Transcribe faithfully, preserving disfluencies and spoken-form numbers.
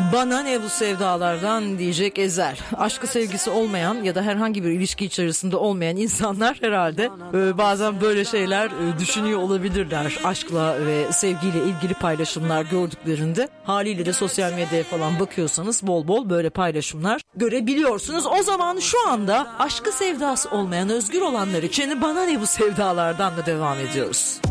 Bana ne bu sevdalardan diyecek Ezel. Aşkı sevgisi olmayan ya da herhangi bir ilişki içerisinde olmayan insanlar herhalde e, bazen böyle şeyler e, düşünüyor olabilirler. Aşkla ve sevgiyle ilgili paylaşımlar gördüklerinde haliyle de sosyal medyaya falan bakıyorsanız bol bol böyle paylaşımlar görebiliyorsunuz. O zaman şu anda aşkı sevdası olmayan özgür olanlar için bana ne bu sevdalardan da devam ediyoruz.